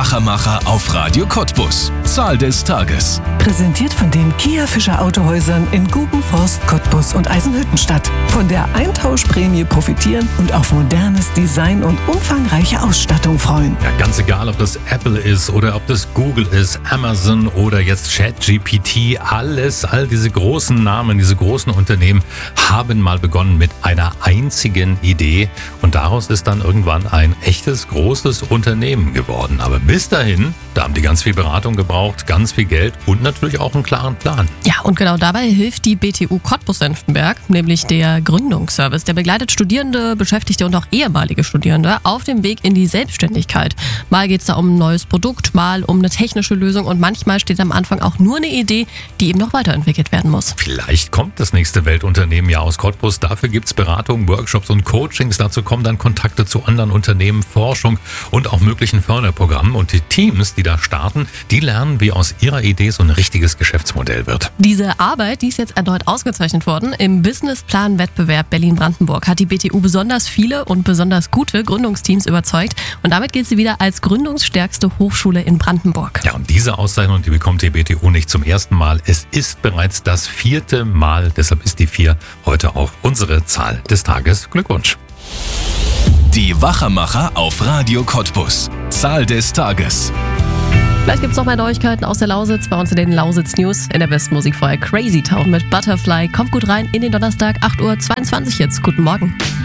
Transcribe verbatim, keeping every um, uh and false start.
Wachermacher auf Radio Cottbus. Zahl des Tages. Präsentiert von den Kia Fischer Autohäusern in Gubenforst, Cottbus und Eisenhüttenstadt. Von der Eintauschprämie profitieren und auf modernes Design und umfangreiche Ausstattung freuen. Ja, ganz egal, ob das Apple ist oder ob das Google ist, Amazon oder jetzt ChatGPT, alles, all diese großen Namen, diese großen Unternehmen haben mal begonnen mit einer einzigen Idee und daraus ist dann irgendwann ein echtes, großes Unternehmen geworden. Aber bis dahin, da haben die ganz viel Beratung gebraucht, ganz viel Geld und natürlich auch einen klaren Plan. Ja, und genau dabei hilft die B T U Cottbus-Senftenberg, nämlich der Gründungsservice. Der begleitet Studierende, Beschäftigte und auch ehemalige Studierende auf dem Weg in die Selbstständigkeit. Mal geht es da um ein neues Produkt, mal um eine technische Lösung und manchmal steht am Anfang auch nur eine Idee, die eben noch weiterentwickelt werden muss. Vielleicht kommt das nächste Weltunternehmen ja aus Cottbus. Dafür gibt es Beratung, Workshops und Coachings. Dazu kommen dann Kontakte zu anderen Unternehmen, Forschung und auch möglichen Förderprogrammen. Und die Teams, die da starten, die lernen, wie aus ihrer Idee so ein richtiges Geschäftsmodell wird. Diese Arbeit, die ist jetzt erneut ausgezeichnet worden. Im Businessplan-Wettbewerb Berlin-Brandenburg hat die B T U besonders viele und besonders gute Gründungsteams überzeugt. Und damit gilt sie wieder als gründungsstärkste Hochschule in Brandenburg. Ja, und diese Auszeichnung, die bekommt die B T U nicht zum ersten Mal. Es ist bereits das vierte Mal. Deshalb ist die vier heute auch unsere Zahl des Tages. Glückwunsch. Die Wachermacher auf Radio Cottbus. Zahl des Tages. Vielleicht gibt es noch mal Neuigkeiten aus der Lausitz bei uns in den Lausitz News. In der besten Musik vorher Crazy Town mit Butterfly. Kommt gut rein in den Donnerstag, acht Uhr zweiundzwanzig jetzt. Guten Morgen.